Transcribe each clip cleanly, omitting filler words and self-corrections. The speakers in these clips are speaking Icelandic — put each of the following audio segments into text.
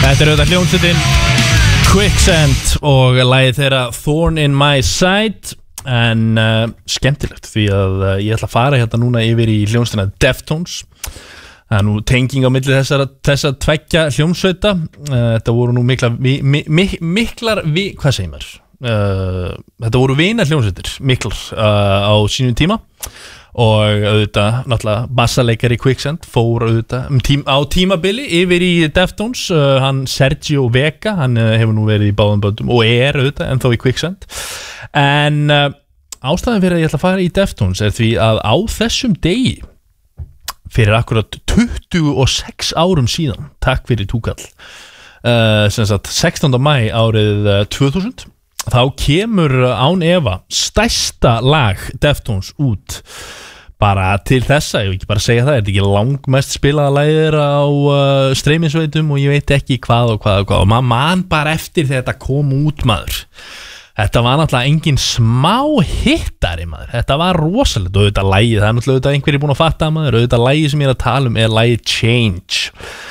Þetta er auðvitað hljómsveitin Quicksand og lagið þeirra Thorn in my side. En skemmtilegt því að ég ætla að fara hérna núna yfir í hljómsveitina Deftones. Það er nú tenging á milli þessa tveggja hljómsveita. Þetta voru nú miklar hvað segir maður? Þetta voru vinar hljómsveitir miklar á sínum tíma. Og auðvitað, náttúrulega, bassaleikari Quicksand fór auðvitað á tímabili yfir í Deftones, hann Sergio Vega, hann hefur nú verið í báðum böndum og auðvitað ennþá í Quicksand. En ástæðan fyrir að ég ætla að fara í Deftones er því að á þessum degi, fyrir akkurat 26 árum síðan, takk fyrir túkall, sem sagt 16. maí árið 2000, þá kemur án efa stærsta lag Deftones út bara til þessa, ég vil ekki bara segja það, er þetta ekki langmest spilaða lagir á streymisveitum og ég veit ekki hvað og maður man bara eftir þegar þetta kom út maður. Þetta var náttúrulega engin smá hittari maður, þetta var rosalegt og auðvitað lagið, það er náttúrulega einhverjir búin að fatta maður, auðvitað lagið sem ég er að tala um er lagið Change,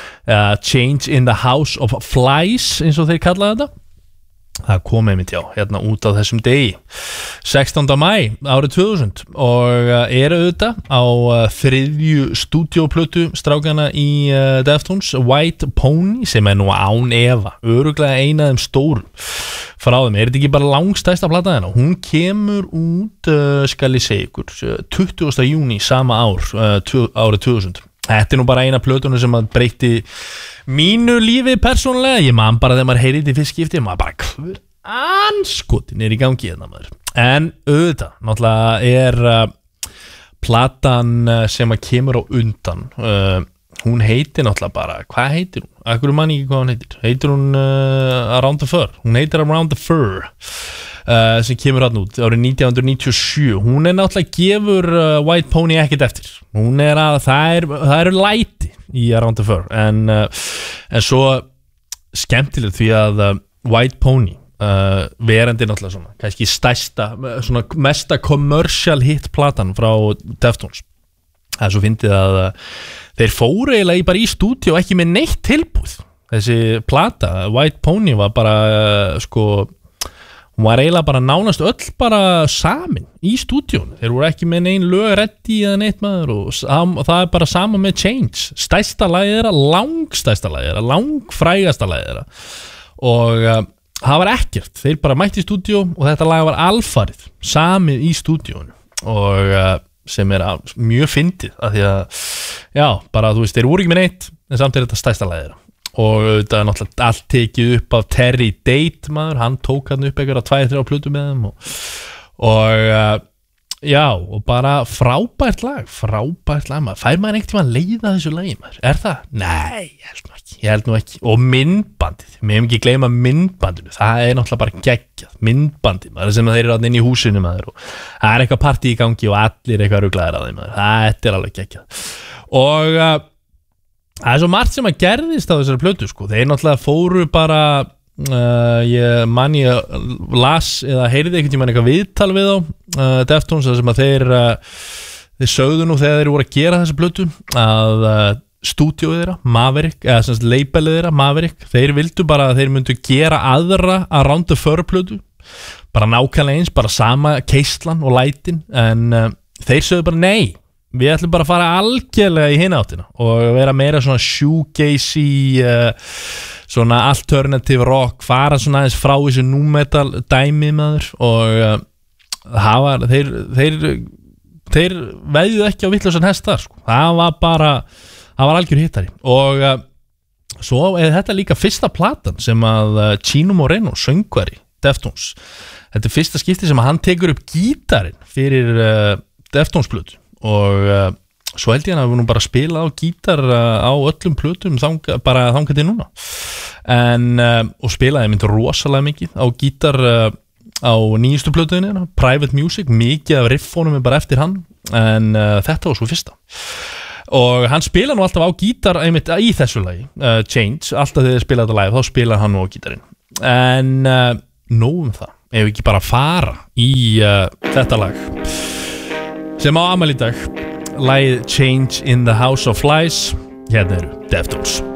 Change in the House of Flies eins og þeir kallaði þetta. Það kom einmitt hérna út á þessum degi 16. maí árið 2000 og auðvitað á þriðju stúdíóplötu strákana í Deftones, White Pony, sem er nú án efa örugglega eina af þeim stórum frá þeim. Er þetta ekki bara langstærsta plata hérna? Hún kemur út, skal ég segja ykkur, 20. júní sama árið 2000. Þetta er nú bara eina plötunum sem að breyti mínu lífi persónulega. Ég man bara þegar maður heyrði þetta í fyrst skipti, maður bara hver anskotin er í gangi hérna maður. En auðvitað, náttúrulega er platan sem að kemur á undan, hún heitir náttúrulega bara, hvað heitir hún? Akkur man ekki hvað hún heitir. Heitir hún Around the Fur? Hún heitir Around the Fur. Sem kemur hann út árið 1997. Hún er náttúrulega gefur White Pony ekkert eftir. Hún er að það eru læti í Around the Fur en svo skemmtilegt því að White Pony verandi náttúrulega svona kannski stærsta, svona mesta commercial hit platan frá Deftones. Það er svo fyndið að þeir fóru eiginlega bara í stúdíu og ekki með neitt tilbúð. Þessi plata, White Pony, var bara hún var eiginlega bara nánast öll bara samin í stúdíónu. Þeir voru ekki með neinn lög reddi eða neitt maður og það er bara sama með Change. Stærsta lagið þeirra, langstærsta lagið þeirra, langfrægasta lagið þeirra og það var ekkert. Þeir bara mætti í stúdíó og þetta lag var alfarið samið í stúdíónu og sem er mjög fyndið af því að bara þú veist, þeir voru ekki með neitt en samt er þetta stærsta lagið þeirra. Og þetta er náttúrulega allt tekið upp af Terry Date maður, hann tók hann upp einhverja 2-3 plötu með þeim og bara frábært lag maður. Fær maður einhvern tímann leiða þessu lagi maður? Er það? Nei, ég held nú ekki. Og myndbandið, við hefum ekki gleyma myndbandinu, það er náttúrulega bara geggjað myndbandið maður, sem þeir eru inn í húsinu maður og það er eitthvað partí í gangi og allir eitthvað ruglaðir að þeim maður, þetta er alveg geggjað. Og það er svo margt sem að gerðist á þessari plötu sko. Þeir náttúrulega fóru bara ég las eða heyrði einhvern tímann eitthvað viðtal við á Deftones sem að þeir sögðu nú þegar þeir voru að gera þessa plötu að stúdíóið þeirra, Maverick, eða sem sagt labelið þeirra, Maverick, þeir vildu bara að þeir myndu gera aðra Around the Fur plötu, bara nákvæmlega eins, bara sama keislan og lætin en þeir sögðu bara nei, við ætlum bara að fara algjörlega í hina áttina og vera meira svona shoegazy, svona alternative rock, fara svona aðeins frá þessu nu metal dæmi maður og það var, þeir veðjuðu ekki á vitlausan hest þar sko. Það var algjör hittari og svo er þetta líka fyrsta platan sem að Chino Moreno, söngvari Deftones, þetta er fyrsta skipti sem að hann tekur upp gítarinn fyrir Deftones plötu og svo held ég hann að við nú bara spila á gítar á öllum plötum bara þangað til núna og spilaði myndi rosalega mikið á gítar á nýjustu plötuðinu Private Music, mikið af riffunum er bara eftir hann en þetta var svo fyrsta og hann spila nú alltaf á gítar einmitt í þessu lagi Change, alltaf þegar þið spilaði þetta live þá spilaði hann nú á gítarinn en nóg það, ef við ekki bara fara í þetta lag sem á afmæli í dag, lagið Change in the House of Flies. Hérna eru Deftones.